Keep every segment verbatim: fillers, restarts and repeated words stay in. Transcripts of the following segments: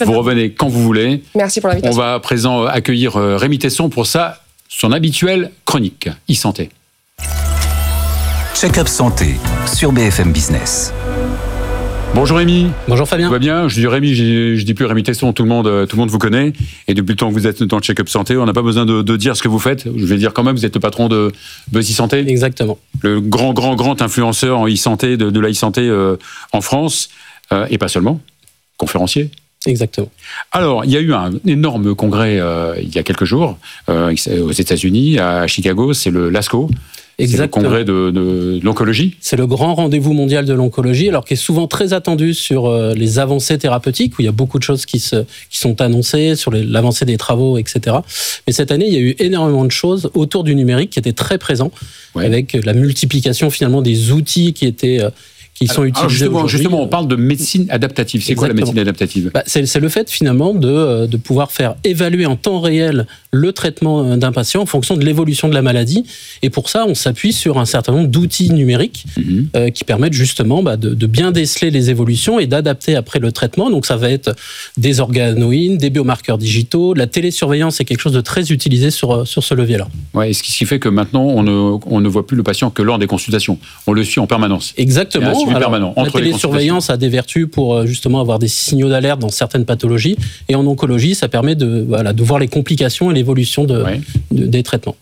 Vous revenez quand vous voulez. Merci pour l'invitation. On va à présent accueillir Rémi Tesson pour sa, son habituelle chronique e-santé. Check-up santé sur B F M Business. Bonjour Rémi. Bonjour Fabien. Tout va bien? Je dis Rémi, je, je dis plus Rémi Tesson, tout le monde, tout le monde vous connaît. Et depuis le temps que vous êtes dans le check-up santé, on n'a pas besoin de, de dire ce que vous faites. Je vais dire quand même, vous êtes le patron de Buzz e-santé. Exactement. Le grand, grand, grand influenceur en e-santé, de, de la e-santé euh, en France. Euh, et pas seulement, conférencier. Exactement. Alors, il y a eu un énorme congrès euh, il y a quelques jours euh, aux États-Unis, à Chicago, c'est le LASCO. Exactement. C'est le congrès de, de, de l'oncologie. C'est le grand rendez-vous mondial de l'oncologie, alors qui est souvent très attendu sur euh, les avancées thérapeutiques, où il y a beaucoup de choses qui, se, qui sont annoncées, sur les, l'avancée des travaux, et cetera. Mais cette année, il y a eu énormément de choses autour du numérique qui étaient très présents, ouais. avec la multiplication finalement des outils qui étaient... Euh, qui sont utilisés alors justement, justement, on parle de médecine adaptative. C'est Exactement. quoi la médecine adaptative? bah, c'est, c'est le fait finalement de, de pouvoir faire évaluer en temps réel le traitement d'un patient en fonction de l'évolution de la maladie. Et pour ça, on s'appuie sur un certain nombre d'outils numériques mm-hmm. euh, qui permettent justement bah, de, de bien déceler les évolutions et d'adapter après le traitement. Donc ça va être des organoïdes, des biomarqueurs digitaux, de la télésurveillance, c'est quelque chose de très utilisé sur, sur ce levier-là. Ouais, et ce qui fait que maintenant, on ne, on ne voit plus le patient que lors des consultations. On le suit en permanence. Exactement. Alors, permanent, la télésurveillance a des vertus pour justement avoir des signaux d'alerte dans certaines pathologies. Et en oncologie, ça permet de, voilà, de voir les complications et l'évolution de, ouais. de, des traitements.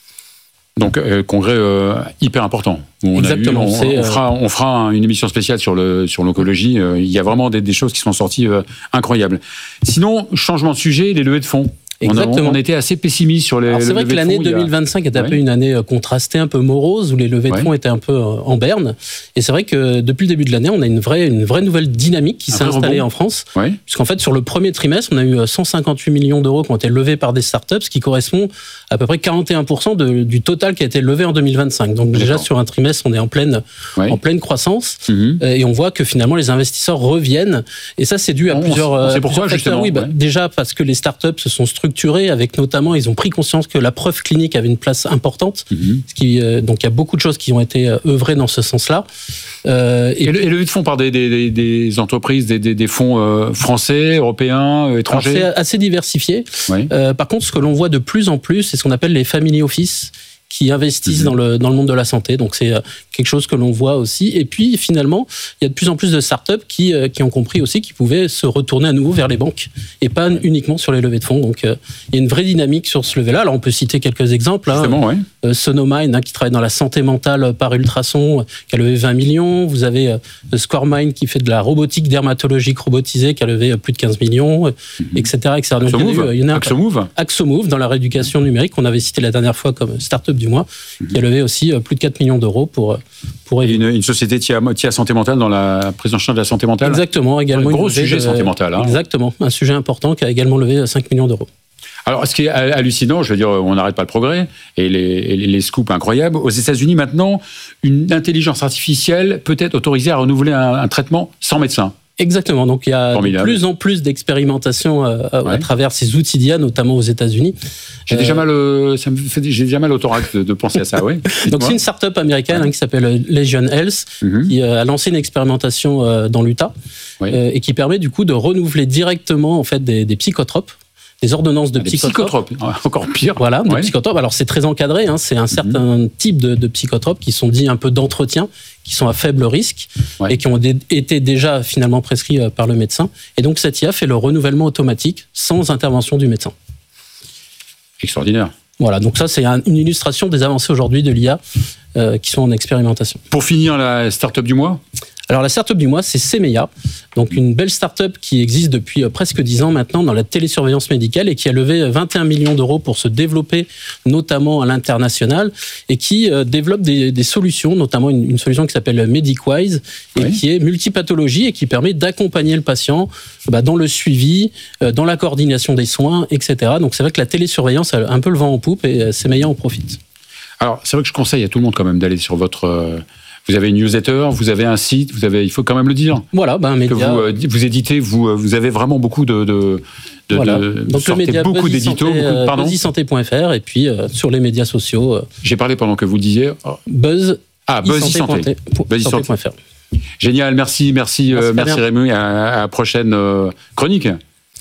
Donc, euh, congrès euh, hyper important. On Exactement. A vu, on, on, fera, on fera une émission spéciale sur, le, sur l'oncologie. Euh, il y a vraiment des, des choses qui sont sorties euh, incroyables. Sinon, changement de sujet, les levées de fonds. Exactement. On, a, on était assez pessimiste sur les Alors, c'est vrai que l'année deux mille vingt-cinq est un ouais. peu une année contrastée, un peu morose, où les levées de fonds ouais. étaient un peu en berne. Et c'est vrai que depuis le début de l'année, on a une vraie, une vraie nouvelle dynamique qui un s'est installée rebond. en France. Ouais. Puisqu'en fait, sur le premier trimestre, on a eu cent cinquante-huit millions d'euros qui ont été levés par des startups, ce qui correspond à peu près quarante et un pour cent de, du total qui a été levé en deux mille vingt-cinq. Donc D'accord. déjà, sur un trimestre, on est en pleine, ouais. en pleine croissance. Mm-hmm. Et on voit que finalement, les investisseurs reviennent. Et ça, c'est dû à on, plusieurs, on sait plusieurs pourquoi, facteurs. Oui, bah, ouais. Déjà parce que les startups se sont structurées avec nos Notamment, ils ont pris conscience que la preuve clinique avait une place importante. Mmh. Ce qui, euh, donc, il y a beaucoup de choses qui ont été euh, œuvrées dans ce sens-là. Euh, et, et, le, et le de fonds par des, des, des entreprises, des, des, des fonds euh, français, européens, euh, étrangers. Alors, c'est assez diversifié. Oui. Euh, par contre, ce que l'on voit de plus en plus, c'est ce qu'on appelle les family office, qui investissent mmh. dans le dans le monde de la santé. Donc c'est quelque chose que l'on voit aussi. Et puis finalement, il y a de plus en plus de startups qui qui ont compris aussi qu'ils pouvaient se retourner à nouveau vers les banques et pas uniquement sur les levées de fonds. Donc il y a une vraie dynamique sur ce levier-là. Alors on peut citer quelques exemples. Hein. Ouais. Euh, Sonomind, hein, qui travaille dans la santé mentale par ultrason, qui a levé vingt millions. Vous avez euh, ScoreMind qui fait de la robotique dermatologique robotisée, qui a levé plus de quinze millions, mmh. et cetera, et cetera. Donc, Axomove, il y en a eu, Axomove. Axomove dans la rééducation numérique qu'on avait cité la dernière fois comme startup du mois, mmh. qui a levé aussi plus de quatre millions d'euros pour pour une, une société Tia, Tia Santé Mentale dans la prise en charge de la santé mentale. Exactement, également un gros sujet de, santé mentale. Hein. Exactement, un sujet important qui a également levé cinq millions d'euros. Alors, ce qui est hallucinant, je veux dire, on n'arrête pas le progrès et les, et les scoops incroyables. Aux États-Unis, maintenant, une intelligence artificielle peut être autorisée à renouveler un, un traitement sans médecin. Exactement. Donc, il y a Formidable. de plus en plus d'expérimentations euh, ouais. à travers ces outils d'I A, notamment aux États-Unis. J'ai euh... déjà mal, euh, ça me fait, j'ai déjà mal au thorax de, de penser à ça. Ouais. Donc, c'est une start-up américaine ouais. hein, qui s'appelle Legion Health, mm-hmm. qui euh, a lancé une expérimentation euh, dans l'Utah ouais. euh, et qui permet du coup de renouveler directement en fait des, des psychotropes. Des ordonnances de ah, psychotropes. psychotropes. Encore pire. Voilà, des ouais. psychotropes. Alors, c'est très encadré. Hein, c'est un certain mmh. type de, de psychotropes qui sont dits un peu d'entretien, qui sont à faible risque ouais. et qui ont d- été déjà finalement prescrits euh, par le médecin. Et donc, cette I A fait le renouvellement automatique sans intervention du médecin. Extraordinaire. Voilà, donc ça, c'est un, une illustration des avancées aujourd'hui de l'I A euh, qui sont en expérimentation. Pour finir, la start-up du mois ? Alors, la start-up du mois, c'est Semeya. Donc, une belle start-up qui existe depuis euh, presque dix ans maintenant dans la télésurveillance médicale et qui a levé vingt et un millions d'euros pour se développer, notamment à l'international, et qui euh, développe des, des solutions, notamment une, une solution qui s'appelle MedicWise et oui. qui est multipathologie et qui permet d'accompagner le patient bah, dans le suivi, euh, dans la coordination des soins, et cetera. Donc, c'est vrai que la télésurveillance a un peu le vent en poupe et euh, Semeya en profite. Alors, c'est vrai que je conseille à tout le monde quand même d'aller sur votre... Euh... Vous avez une newsletter, vous avez un site, vous avez, il faut quand même le dire. Voilà, ben un média. Que vous, euh, vous éditez, vous, vous avez vraiment beaucoup de, de, de, voilà. de donc vous le média beaucoup d'éditos, beaucoup de, pardon. buzz e santé point f r et puis euh, sur les médias sociaux. Euh, J'ai parlé pendant que vous disiez. Oh. Buzz. Ah, Buzz e-santé. Buzz e santé point f r. Génial, merci, merci, merci, euh, merci Rémi. À, à la prochaine euh, chronique.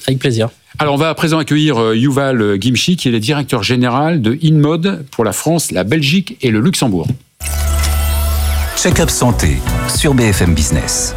Avec plaisir. Alors, on va à présent accueillir Yuval Gimchi, qui est le directeur général de InMode pour la France, la Belgique et le Luxembourg. Check-up santé sur B F M Business.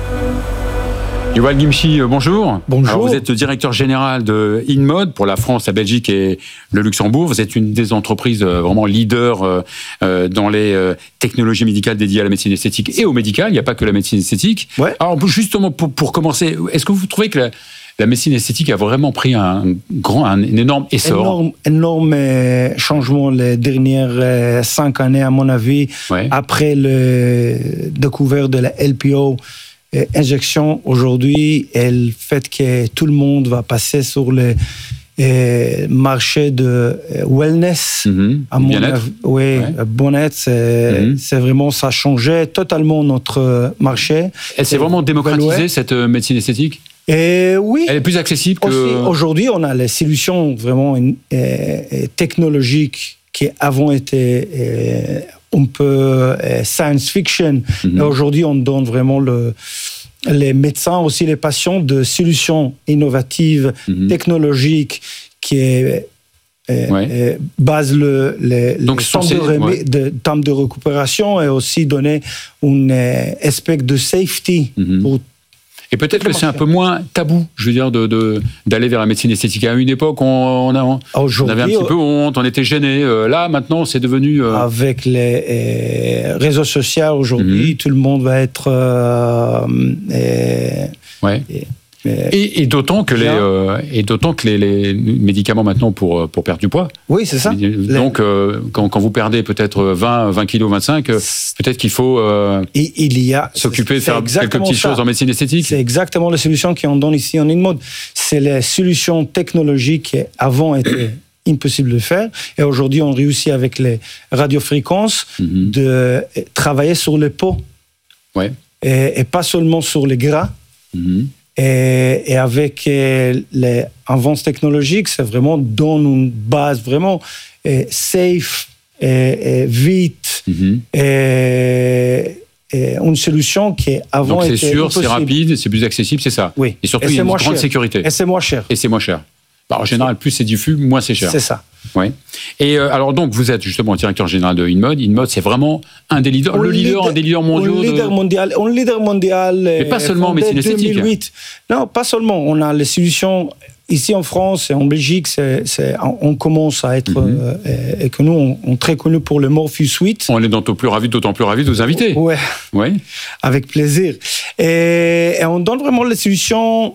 Yuval Gimchi, bonjour. Bonjour. Alors, vous êtes directeur général de InMode pour la France, la Belgique et le Luxembourg. Vous êtes une des entreprises vraiment leaders dans les technologies médicales dédiées à la médecine esthétique et au médical. Il n'y a pas que la médecine esthétique. Ouais. Alors, justement, pour, pour commencer, est-ce que vous trouvez que la, la médecine esthétique a vraiment pris un grand, un, un énorme essor? Énorme, énorme euh, changement les dernières euh, cinq années, à mon avis, ouais. Après le découverte de la L P O. Euh, injection aujourd'hui, et le fait que tout le monde va passer sur le euh, marché de euh, wellness, mmh. à mon bien-être, avis, oui, ouais. Bien-être, c'est, mmh. c'est vraiment, ça a changé totalement notre marché. Elle s'est vraiment démocratisée, ouais. cette médecine esthétique? Et oui. Elle est plus accessible que... Aussi, aujourd'hui, on a les solutions vraiment euh, technologiques qui avant étaient euh, un peu euh, science fiction. Mm-hmm. Et aujourd'hui, on donne vraiment le, les médecins, aussi les patients, de solutions innovatives, mm-hmm. technologiques, qui est, euh, ouais. euh, base le, le, Donc, le temps, ces, de, remé- ouais. de, temps de récupération et aussi donner un euh, aspect de safety mm-hmm. pour. Et peut-être que c'est un peu moins tabou, je veux dire, de, de, d'aller vers la médecine esthétique. À une époque, on, on, a, on avait un petit peu honte, on était gêné. Euh, là, maintenant, c'est devenu... Euh... Avec les euh, réseaux sociaux, aujourd'hui, mm-hmm. tout le monde va être... Euh, euh, ouais. Et, Et, et d'autant que, les, euh, et d'autant que les, les médicaments maintenant pour, pour perdre du poids. Oui, c'est ça. Donc, euh, quand, quand vous perdez peut-être vingt, vingt kilos, vingt-cinq, peut-être qu'il faut euh, et il y a, s'occuper de faire quelques petites ça. choses en médecine esthétique. C'est exactement la solution qu'on donne ici en InMode. C'est les solutions technologiques qui avant étaient impossibles de faire. Et aujourd'hui, on réussit avec les radiofréquences mm-hmm. de travailler sur les peaux. Ouais. Et, et pas seulement sur les gras. Mm-hmm. Et, et avec les avances technologiques, c'est vraiment donne une base vraiment et safe et, et vite mm-hmm. et, et une solution qui est avant. Donc c'est était sûr, impossible. C'est rapide, c'est plus accessible, c'est ça. Oui. Et surtout et il y a une grande cher. sécurité. Et c'est moins cher. Et c'est moins cher. Bah, en général, plus c'est diffus, moins c'est cher. C'est ça. Ouais. Et euh, alors donc, vous êtes justement directeur général de InMode. InMode, c'est vraiment un des leaders, on le leader, leader, un des leaders mondiaux. Un leader de... mondial, un leader mondial. Mais pas seulement en médecine esthétique. deux mille huit. Non, pas seulement. On a les solutions ici en France et en Belgique. C'est, c'est, on commence à être mm-hmm. euh, et que nous, on, on est très connus pour le Morpheus Suite. On est d'autant plus ravis, d'autant plus ravis de vous inviter. Ouais. Ouais. Avec plaisir. Et, et on donne vraiment les solutions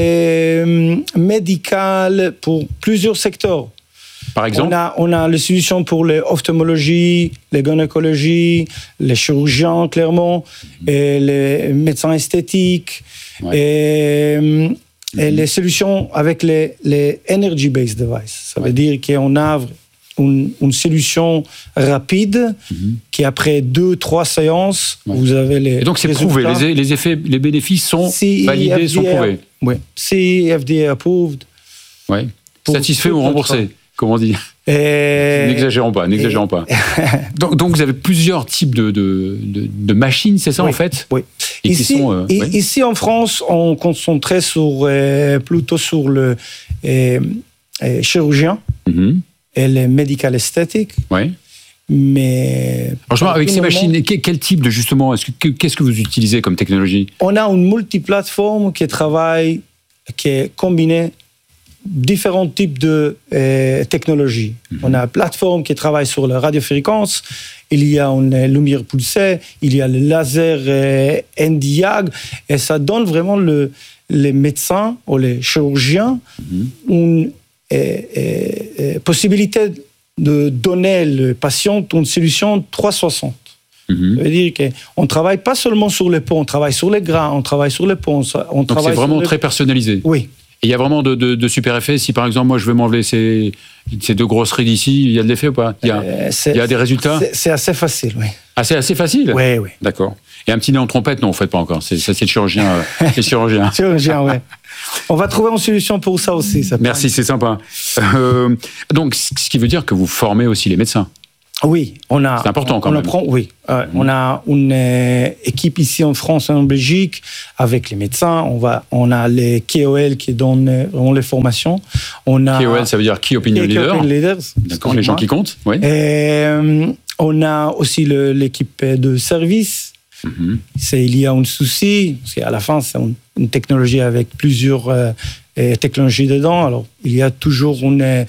euh, médicales pour plusieurs secteurs. Par exemple, on a, on a les solutions pour l'ophtalmologie, les gynécologies, les chirurgiens, clairement, mmh. et les médecins esthétiques, ouais. et, mmh. et les solutions avec les, les energy-based devices. Ça ouais. veut dire qu'on a une, une solution rapide mmh. qui, après deux, trois séances, ouais. vous avez les. Et donc, c'est prouvé, les, les effets, les bénéfices sont C validés, sont prouvés. Oui, C F D A approved. Oui. Satisfait ou remboursé, comme on dit. Et... N'exagérons pas, n'exagérons et... pas. donc, donc, vous avez plusieurs types de, de, de, de machines, c'est ça, oui, en fait? Oui. Et ici, qui sont, euh, et, ouais. ici, en France, on concentrait sur, euh, plutôt sur le euh, euh, chirurgien mm-hmm. et le médical esthétique. Oui. Mais... Franchement, avec ces machines, quel type de, justement, est-ce que, qu'est-ce que vous utilisez comme technologie? On a une multiplateforme qui travaille, qui est combinée différents types de euh, technologies. Mm-hmm. On a une plateforme qui travaille sur la radiofréquence, il y a une lumière pulsée, il y a le laser euh, N D I A G, et ça donne vraiment le, les médecins ou les chirurgiens mm-hmm. une euh, euh, possibilité de donner le patient une solution trois cent soixante. Mm-hmm. Ça veut dire qu'on ne travaille pas seulement sur les peaux, on travaille sur les gras, on travaille sur les peaux. On Donc travaille c'est vraiment les... très personnalisé. Oui. Et il y a vraiment de, de, de super effets. Si par exemple, moi, je veux m'enlever ces, ces deux grosses rides ici, il y a de l'effet ou pas? Il y a, euh, il y a des résultats? c'est, c'est assez facile, oui. Ah, c'est assez facile? Oui, oui. D'accord. Et un petit nez en trompette, non, vous ne faites pas encore. C'est, ça, c'est le chirurgien. Euh, le chirurgien. chirurgien, oui. On va trouver une solution pour ça aussi. Ça Merci, c'est sympa. Euh, donc, ce qui veut dire que vous formez aussi les médecins. Oui, on a. C'est important quand on même. Apprend, oui, euh, mmh. on a une euh, équipe ici en France et en Belgique avec les médecins. On va, on a les K O L qui donnent euh, les formations. On a K O L, ça veut dire Key Opinion Leader. Opinion Leaders. D'accord, les gens qui comptent. Oui. Et, euh, on a aussi le, l'équipe de service. Mmh. C'est, il y a un souci, parce qu'à la fin, c'est une, une technologie avec plusieurs euh, technologies dedans. Alors, il y a toujours une. Euh,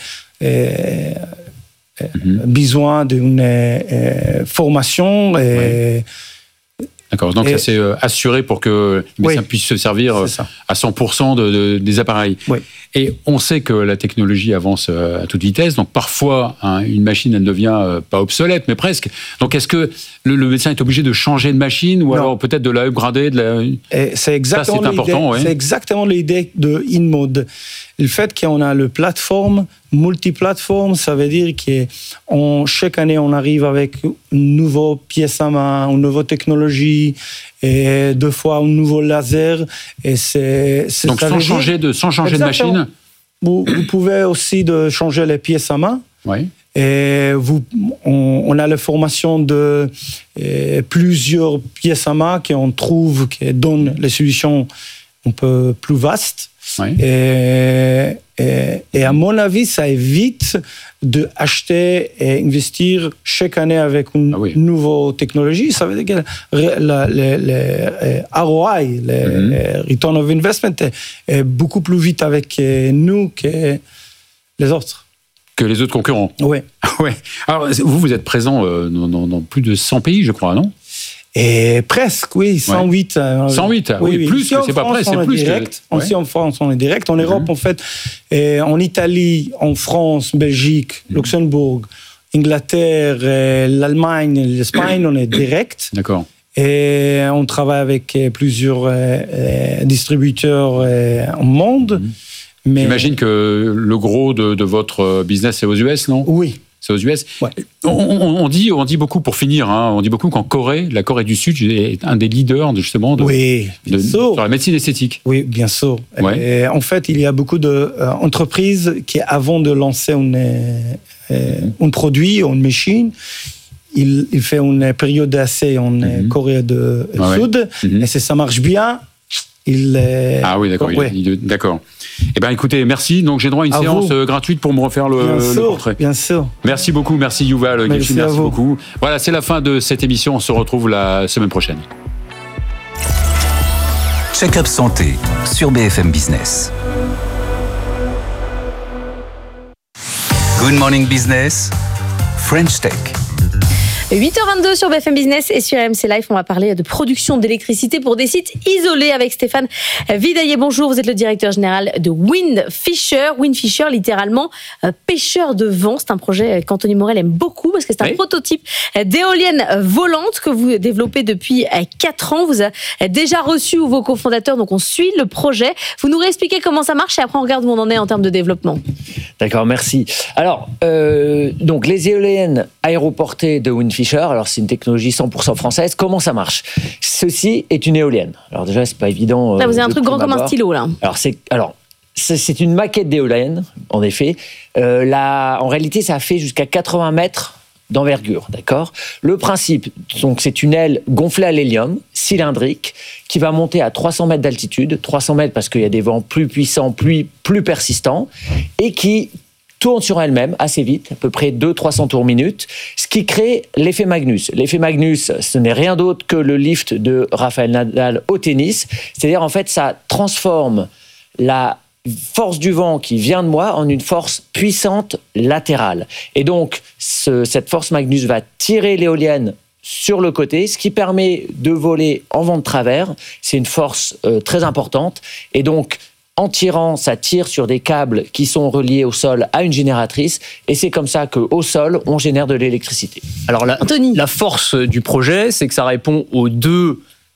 Mmh. besoin d'une euh, formation. Et, ouais. D'accord, donc et, ça c'est euh, assuré pour que les médecins oui, puissent se servir euh, à cent pour cent de, de, des appareils. Oui. Et on sait que la technologie avance euh, à toute vitesse, donc parfois hein, une machine elle ne devient euh, pas obsolète, mais presque. Donc est-ce que le, le médecin est obligé de changer de machine ou non. alors peut-être de la upgrader de la... Et c'est exactement, ça, c'est important, ouais. c'est exactement l'idée de InMode. Le fait qu'on a le plateforme, multiplateforme, ça veut dire que chaque année, on arrive avec une nouvelle pièce à main, une nouvelle technologie, et deux fois un nouveau laser. Et c'est, c'est Donc, sans changer, de, sans changer de machine vous, vous pouvez aussi de changer les pièces à main. Oui. Et vous, on, on a la formation de et, plusieurs pièces à main qu'on trouve, qui donnent les solutions un peu plus vastes. Oui. Et, et, et à mon avis, ça évite d'acheter et investir chaque année avec une ah oui. nouvelle technologie. Ça veut dire que le R O I, le mm-hmm. Return of Investment, est, est beaucoup plus vite avec nous que les autres. Que les autres concurrents. Oui. ouais. Alors, vous, vous êtes présent dans, dans, dans plus de cent pays, je crois, non ? Et presque, oui, cent huit. Ouais. cent huit, oui, oui, oui. Plus, mais c'est pas près, c'est plus. Direct. Que... Aussi ouais. en France, on est direct. En Europe, mm-hmm. en fait, et en Italie, en France, Belgique, mm-hmm. Luxembourg, Angleterre, l'Allemagne, l'Espagne, on est direct. D'accord. Et on travaille avec plusieurs euh, distributeurs euh, au monde. Mm-hmm. Mais... J'imagine que le gros de, de votre business, c'est aux U S, non ? Oui. C'est aux U S. Ouais. On, on, on, dit, on dit beaucoup, pour finir, hein, on dit beaucoup qu'en Corée, la Corée du Sud est un des leaders de, justement de, oui, de, sur la médecine esthétique. Oui, bien sûr. Ouais. Et en fait, il y a beaucoup d'entreprises euh, qui, avant de lancer une, euh, un produit ou une machine, il, il fait une période d'essai en mm-hmm. Corée du ah Sud. Ouais. Mm-hmm. Et si ça marche bien, il... Euh, ah oui, d'accord. Ouais. Il, il, d'accord. Eh bien, écoutez, merci. Donc, j'ai droit à une à séance vous. gratuite pour me refaire le, bien le sûr, portrait. Bien sûr. Merci beaucoup. Merci, Yuval. Merci, merci beaucoup. Voilà, c'est la fin de cette émission. On se retrouve la semaine prochaine. Check-up santé sur B F M Business. Good morning business. French Tech. huit heures vingt-deux sur B F M Business et sur R M C Live, on va parler de production d'électricité pour des sites isolés avec Stéphane Vidaillet. Bonjour, vous êtes le directeur général de Windfisher. Windfisher, littéralement euh, pêcheur de vent. C'est un projet qu'Anthony Morel aime beaucoup parce que c'est un oui. prototype d'éolienne volante que vous développez depuis quatre ans. Vous avez déjà reçu vos cofondateurs, donc on suit le projet. Vous nous réexpliquez comment ça marche et après on regarde où on en est en termes de développement. D'accord, merci. Alors, euh, donc les éoliennes aéroportées de Windfisher, alors c'est une technologie cent pour cent française. Comment ça marche ? Ceci est une éolienne. Alors déjà, c'est pas évident. Là, vous avez un truc grand comme un stylo, là. Alors c'est, alors, c'est, c'est une maquette d'éolienne, en effet. Euh, là, en réalité, ça fait jusqu'à quatre-vingts mètres d'envergure, d'accord ? Le principe, donc, c'est une aile gonflée à l'hélium, cylindrique, qui va monter à trois cents mètres d'altitude. trois cents mètres parce qu'il y a des vents plus puissants, plus, plus persistants, et qui tourne sur elle-même assez vite, à peu près deux à trois cents tours minute, ce qui crée l'effet Magnus. L'effet Magnus, ce n'est rien d'autre que le lift de Rafael Nadal au tennis. C'est-à-dire, en fait, ça transforme la force du vent qui vient de moi en une force puissante latérale. Et donc, ce, cette force Magnus va tirer l'éolienne sur le côté, ce qui permet de voler en vent de travers. C'est une force euh, très importante. Et donc, en tirant, ça tire sur des câbles qui sont reliés au sol à une génératrice, et c'est comme ça qu'au sol, on génère de l'électricité. Alors la, la force du projet, c'est que ça répond aux deux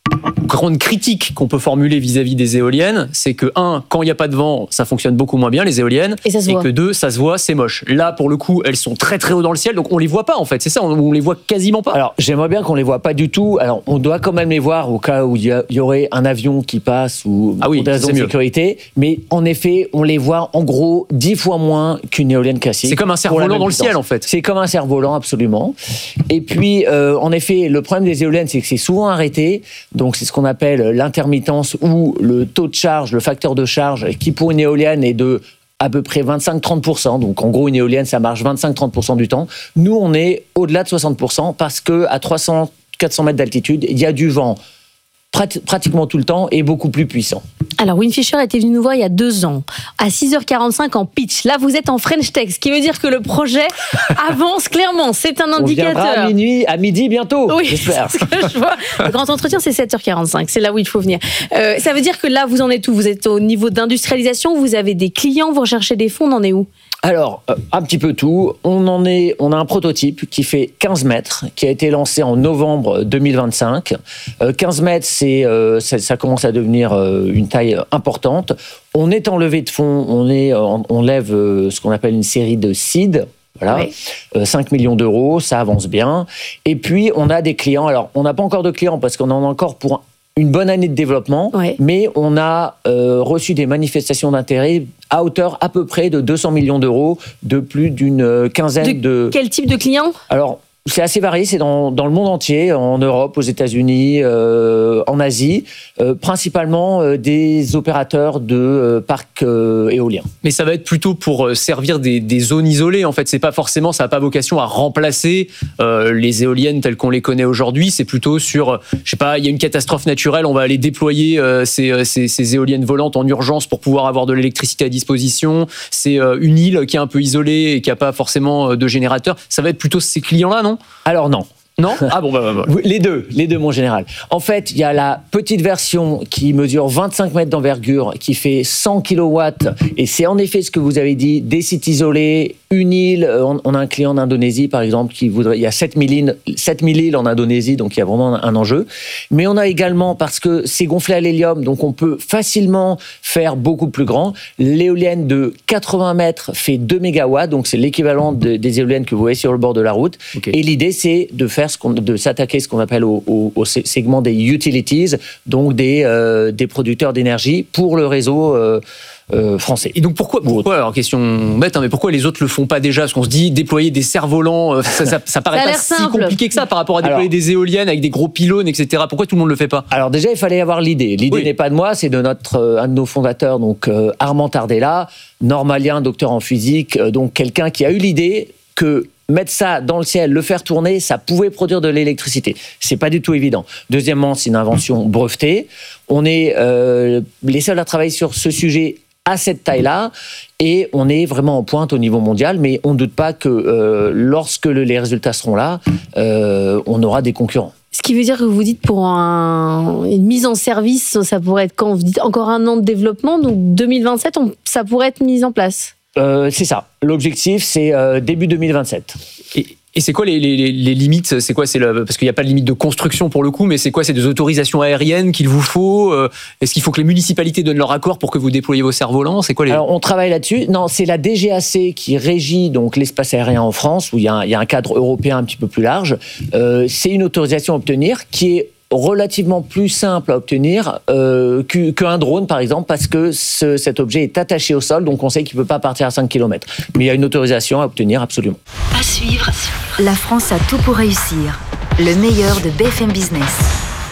grande critique qu'on peut formuler vis-à-vis des éoliennes, c'est que, un, quand il n'y a pas de vent, ça fonctionne beaucoup moins bien, les éoliennes. Et ça se voit. que, deux, ça se voit, c'est moche. Là, pour le coup, elles sont très très haut dans le ciel, donc on les voit pas, en fait. C'est ça, on, on les voit quasiment pas. Alors, j'aimerais bien qu'on les voit pas du tout. Alors, on doit quand même les voir au cas où il y, y aurait un avion qui passe ou ah oui, pour des raisons c'est de mieux. sécurité. Mais en effet, on les voit en gros dix fois moins qu'une éolienne classique. C'est comme un cerf-volant dans le ciel, en fait. C'est comme un cerf-volant, absolument. Et puis, euh, en effet, le problème des éoliennes, c'est que c'est souvent arrêté. Donc, c'est ce qu'on appelle l'intermittence ou le taux de charge, le facteur de charge, qui pour une éolienne est de à peu près vingt-cinq à trente pour cent. Donc, en gros, une éolienne, ça marche vingt-cinq à trente pour cent du temps. Nous, on est au-delà de soixante pour cent parce qu'à trois cents à quatre cents mètres d'altitude, il y a du vent prat- pratiquement tout le temps et beaucoup plus puissant. Alors, Windfisher était venu nous voir il y a deux ans, à six heures quarante-cinq en pitch. Là, vous êtes en French Tech, ce qui veut dire que le projet avance clairement. C'est un indicateur. On viendra à minuit, à midi bientôt, oui, j'espère. C'est ce que je vois. Le grand entretien, c'est sept heures quarante-cinq. C'est là où il faut venir. Euh, ça veut dire que là, vous en êtes où? Vous êtes au niveau d'industrialisation, vous avez des clients, vous recherchez des fonds, on en est où? Alors, euh, un petit peu tout. On en est, on a un prototype qui fait quinze mètres, qui a été lancé en novembre deux mille vingt-cinq. Euh, quinze mètres, c'est, euh, ça, ça commence à devenir euh, une taille importante. On est en levée de fonds, on, est, on, on lève euh, ce qu'on appelle une série de seed. Voilà, oui. euh, cinq millions d'euros, ça avance bien. Et puis, on a des clients. Alors, on n'a pas encore de clients parce qu'on en a encore pour une bonne année de développement, ouais. mais on a euh, reçu des manifestations d'intérêt à hauteur à peu près de deux cents millions d'euros, de plus d'une quinzaine de... de... Quel type de clients? Alors, c'est assez varié, c'est dans, dans le monde entier, en Europe, aux États-Unis, euh, en Asie, euh, principalement euh, des opérateurs de euh, parcs euh, éoliens. Mais ça va être plutôt pour servir des, des zones isolées, en fait. C'est pas forcément, ça n'a pas vocation à remplacer euh, les éoliennes telles qu'on les connaît aujourd'hui. C'est plutôt sur, je sais pas, il y a une catastrophe naturelle, on va aller déployer euh, ces, ces, ces éoliennes volantes en urgence pour pouvoir avoir de l'électricité à disposition. C'est euh, une île qui est un peu isolée et qui n'a pas forcément de générateur. Ça va être plutôt ces clients-là, non ? Alors non. Non ? Ah bon, bah, bah, bah. Les deux, les deux, mon général. En fait, il y a la petite version qui mesure vingt-cinq mètres d'envergure, qui fait cent kilowatts, et c'est en effet ce que vous avez dit, des sites isolés, une île. On a un client en Indonésie, par exemple, qui voudrait. Il y a sept mille îles, sept mille îles en Indonésie, donc il y a vraiment un enjeu. Mais on a également, parce que c'est gonflé à l'hélium, donc on peut facilement faire beaucoup plus grand. L'éolienne de quatre-vingts mètres fait deux mégawatts, donc c'est l'équivalent de, des éoliennes que vous voyez sur le bord de la route. Okay. Et l'idée, c'est de faire ce qu'on, de s'attaquer à ce qu'on appelle au, au, au segment des utilities, donc des, euh, des producteurs d'énergie pour le réseau euh, euh, français. Et donc pourquoi, pourquoi alors question bête, hein, mais pourquoi les autres le font pas déjà? Parce qu'on se dit déployer des cerfs-volants, ça, ça, ça paraît ça pas si simple. compliqué que ça par rapport à déployer alors, des éoliennes avec des gros pylônes, et cetera. Pourquoi tout le monde le fait pas? Alors déjà, il fallait avoir l'idée. L'idée oui. n'est pas de moi, c'est de notre euh, un de nos fondateurs, donc euh, Armand Tardella, normalien, docteur en physique, euh, donc quelqu'un qui a eu l'idée que mettre ça dans le ciel, le faire tourner, ça pouvait produire de l'électricité. C'est pas du tout évident. Deuxièmement, c'est une invention brevetée. On est euh, les seuls à travailler sur ce sujet à cette taille-là, et on est vraiment en pointe au niveau mondial, mais on ne doute pas que euh, lorsque le, les résultats seront là, euh, on aura des concurrents. Ce qui veut dire que vous dites pour un, une mise en service, ça pourrait être quand? Vous dites encore un an de développement, donc deux mille vingt-sept, on, ça pourrait être mis en place. Euh, c'est ça. L'objectif, c'est euh, début deux mille vingt-sept. Et, et c'est quoi les, les, les limites? C'est quoi? C'est le, parce qu'il n'y a pas de limite de construction pour le coup, mais c'est quoi? C'est des autorisations aériennes qu'il vous faut? Est-ce qu'il faut que les municipalités donnent leur accord pour que vous déployiez vos cerfs-volants? C'est quoi les... Alors, on travaille là-dessus. Non, c'est la D G A C qui régit donc l'espace aérien en France, où il y a un, il y a un cadre européen un petit peu plus large. Euh, c'est une autorisation à obtenir qui est relativement plus simple à obtenir euh, qu'un drone, par exemple, parce que ce, cet objet est attaché au sol, donc on sait qu'il ne peut pas partir à cinq kilomètres. Mais il y a une autorisation à obtenir, absolument. À suivre, la France a tout pour réussir. Le meilleur de B F M Business.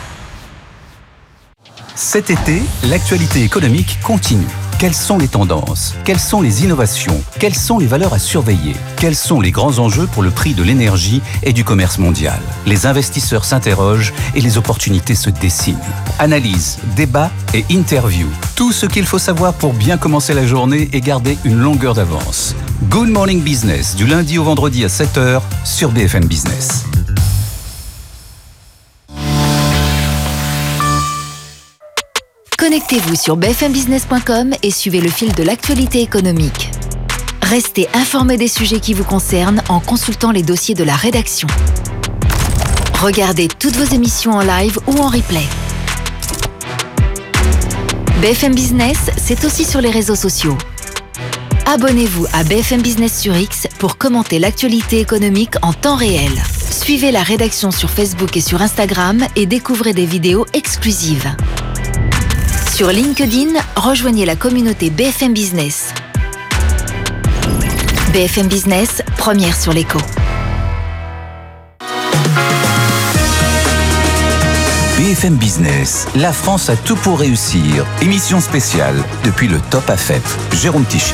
Cet été, l'actualité économique continue. Quelles sont les tendances? Quelles sont les innovations? Quelles sont les valeurs à surveiller? Quels sont les grands enjeux pour le prix de l'énergie et du commerce mondial? Les investisseurs s'interrogent et les opportunités se dessinent. Analyse, débat et interview. Tout ce qu'il faut savoir pour bien commencer la journée et garder une longueur d'avance. Good Morning Business, du lundi au vendredi à sept heures sur B F M Business. Connectez-vous sur b f m business point com et suivez le fil de l'actualité économique. Restez informés des sujets qui vous concernent en consultant les dossiers de la rédaction. Regardez toutes vos émissions en live ou en replay. B F M Business, c'est aussi sur les réseaux sociaux. Abonnez-vous à B F M Business sur X pour commenter l'actualité économique en temps réel. Suivez la rédaction sur Facebook et sur Instagram et découvrez des vidéos exclusives. Sur LinkedIn, rejoignez la communauté B F M Business. B F M Business, première sur l'écho. B F M Business, la France a tout pour réussir. Émission spéciale depuis le Top A F E P. Jérôme Tichit.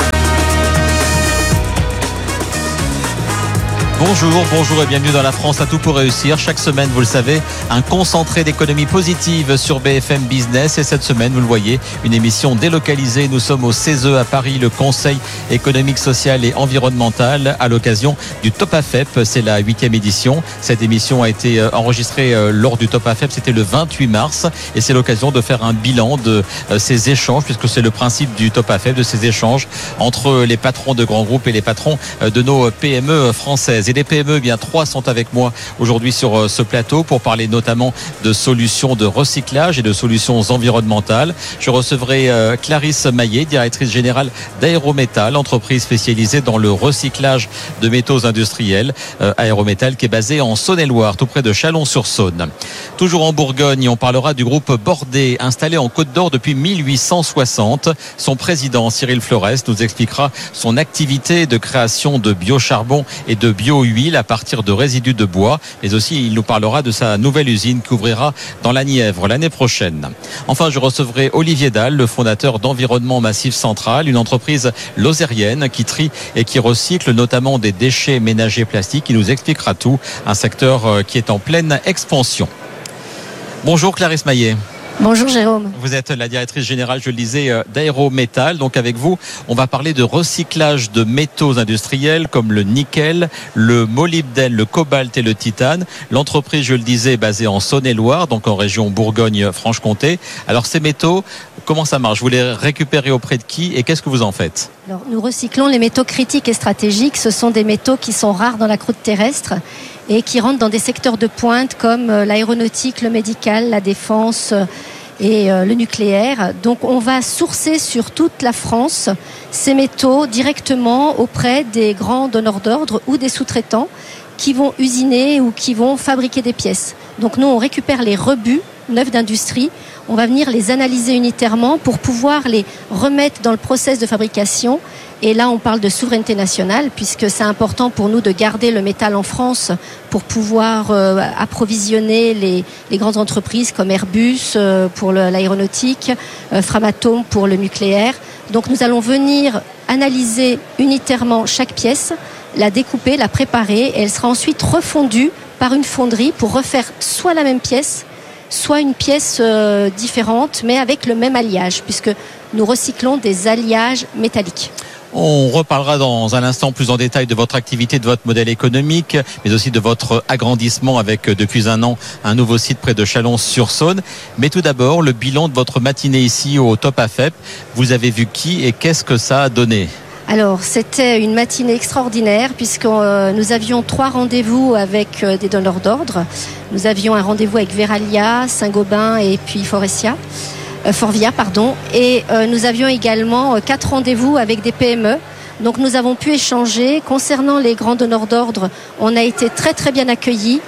Bonjour, bonjour et bienvenue dans La France a tout pour réussir. Chaque semaine, vous le savez, un concentré d'économie positive sur B F M Business. Et cette semaine, vous le voyez, une émission délocalisée. Nous sommes au C E S E à Paris, le Conseil économique, social et environnemental, à l'occasion du Top A F E P. C'est la huitième édition. Cette émission a été enregistrée lors du Top A F E P. C'était le vingt-huit mars. Et c'est l'occasion de faire un bilan de ces échanges, puisque c'est le principe du Top A F E P, de ces échanges entre les patrons de grands groupes et les patrons de nos P M E françaises. Et les P M E, eh bien trois sont avec moi aujourd'hui sur ce plateau pour parler notamment de solutions de recyclage et de solutions environnementales. Je recevrai euh, Clarisse Maillet, directrice générale d'Aérométal, entreprise spécialisée dans le recyclage de métaux industriels. Euh, Aérométal qui est basée en Saône-et-Loire, tout près de Chalon-sur-Saône. Toujours en Bourgogne, on parlera du groupe Bordet, installé en Côte d'Or depuis mille huit cent soixante. Son président, Cyril Flores, nous expliquera son activité de création de biocharbon et de bio huile à partir de résidus de bois, mais aussi il nous parlera de sa nouvelle usine qui ouvrira dans la Nièvre l'année prochaine. Enfin, je recevrai Olivier Dalle, le fondateur d'Environnement Massif Central, une entreprise lozérienne qui trie et qui recycle notamment des déchets ménagers plastiques. Il nous expliquera tout, un secteur qui est en pleine expansion. Bonjour Clarisse Maillet. Bonjour Jérôme. Vous êtes la directrice générale, je le disais, d'Aérométal. Donc avec vous, on va parler de recyclage de métaux industriels comme le nickel, le molybdène, le cobalt et le titane. L'entreprise, je le disais, est basée en Saône-et-Loire, donc en région Bourgogne-Franche-Comté. Alors ces métaux, comment ça marche? Vous les récupérez auprès de qui et qu'est-ce que vous en faites? Alors, nous recyclons les métaux critiques et stratégiques. Ce sont des métaux qui sont rares dans la croûte terrestre et qui rentrent dans des secteurs de pointe comme l'aéronautique, le médical, la défense et le nucléaire. Donc on va sourcer sur toute la France ces métaux directement auprès des grands donneurs d'ordre ou des sous-traitants qui vont usiner ou qui vont fabriquer des pièces. Donc nous on récupère les rebuts neufs d'industrie, on va venir les analyser unitairement pour pouvoir les remettre dans le process de fabrication. Et là, on parle de souveraineté nationale, puisque c'est important pour nous de garder le métal en France pour pouvoir euh, approvisionner les, les grandes entreprises comme Airbus euh, pour le, l'aéronautique, euh, Framatome pour le nucléaire. Donc nous allons venir analyser unitairement chaque pièce, la découper, la préparer, et elle sera ensuite refondue par une fonderie pour refaire soit la même pièce, soit une pièce euh, différente, mais avec le même alliage, puisque nous recyclons des alliages métalliques. On reparlera dans un instant plus en détail de votre activité, de votre modèle économique, mais aussi de votre agrandissement avec depuis un an un nouveau site près de Chalon-sur-Saône. Mais tout d'abord, le bilan de votre matinée ici au Top A F E P. Vous avez vu qui et qu'est-ce que ça a donné ? Alors, c'était une matinée extraordinaire puisque euh, nous avions trois rendez-vous avec euh, des donneurs d'ordre. Nous avions un rendez-vous avec Veralia, Saint-Gobain et puis Forestia. Forvia, pardon, et euh, nous avions également euh, quatre rendez-vous avec des P M E. Donc nous avons pu échanger. Concernant les grands donneurs d'ordre, on a été très très bien accueillis.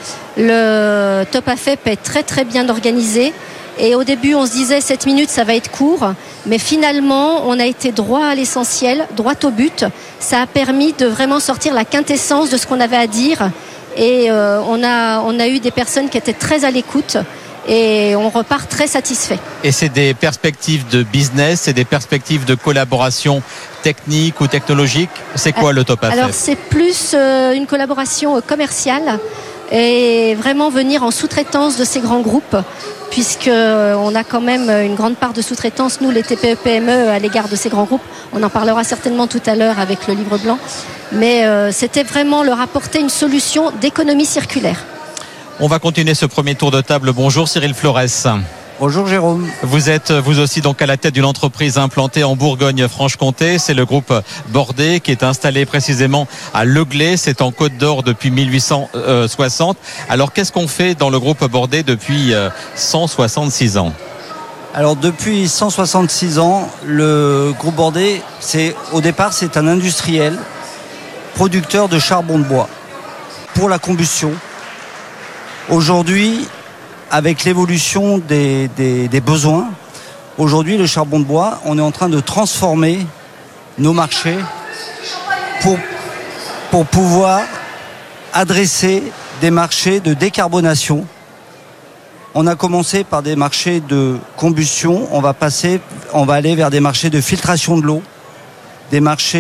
Le Top A F E P est très très bien organisé. Et au début, on se disait sept minutes, ça va être court. Mais finalement, on a été droit à l'essentiel, droit au but. Ça a permis de vraiment sortir la quintessence de ce qu'on avait à dire. Et euh, on a, on a eu des personnes qui étaient très à l'écoute. Et on repart très satisfait. Et c'est des perspectives de business, c'est des perspectives de collaboration technique ou technologique. C'est quoi le Top A F E P ? Alors c'est plus euh, une collaboration commerciale et vraiment venir en sous-traitance de ces grands groupes, puisque on a quand même une grande part de sous-traitance, nous les T P E P M E, à l'égard de ces grands groupes. On en parlera certainement tout à l'heure avec le livre blanc. Mais euh, c'était vraiment leur apporter une solution d'économie circulaire. On va continuer ce premier tour de table. Bonjour Cyril Flores. Bonjour Jérôme. Vous êtes vous aussi donc à la tête d'une entreprise implantée en Bourgogne-Franche-Comté. C'est le groupe Bordet qui est installé précisément à Leglay. C'est en Côte d'Or depuis mille huit cent soixante. Alors qu'est-ce qu'on fait dans le groupe Bordet depuis cent soixante-six ans ? Alors depuis cent soixante-six ans, le groupe Bordet, c'est, au départ, c'est un industriel producteur de charbon de bois pour la combustion. Aujourd'hui, avec l'évolution des, des, des besoins, aujourd'hui le charbon de bois, on est en train de transformer nos marchés pour, pour pouvoir adresser des marchés de décarbonation. On a commencé par des marchés de combustion, on va passer, on va aller vers des marchés de filtration de l'eau, des marchés